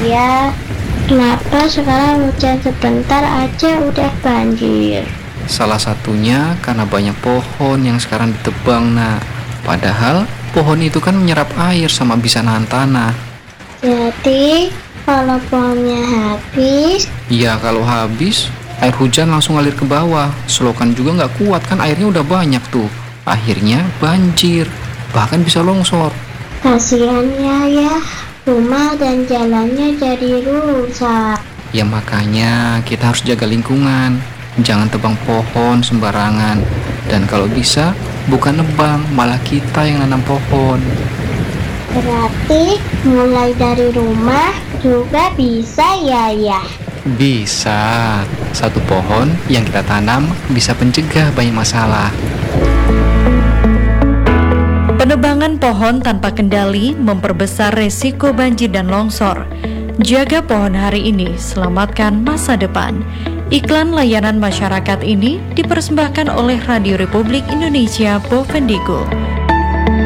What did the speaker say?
ya. Kenapa sekarang hujan sebentar aja udah banjir? Salah satunya karena banyak pohon yang sekarang ditebang, nak. Padahal pohon itu kan menyerap air sama bisa nahan tanah. Jadi kalau pohonnya habis, Ya kalau habis, air hujan langsung ngalir ke bawah. Selokan juga nggak kuat kan, airnya udah banyak tuh. Akhirnya banjir, bahkan bisa longsor. kasihannya ya, rumah dan jalannya jadi rusak. Ya makanya kita harus jaga lingkungan. Jangan tebang pohon sembarangan. Dan kalau bisa, bukan nebang, malah kita yang nanam pohon. Berarti mulai dari rumah juga bisa ya. Bisa. Satu pohon yang kita tanam bisa mencegah banyak masalah. Penebangan pohon tanpa kendali memperbesar resiko banjir dan longsor. Jaga pohon hari ini, selamatkan masa depan. Iklan layanan masyarakat ini dipersembahkan oleh Radio Republik Indonesia Bovendigul.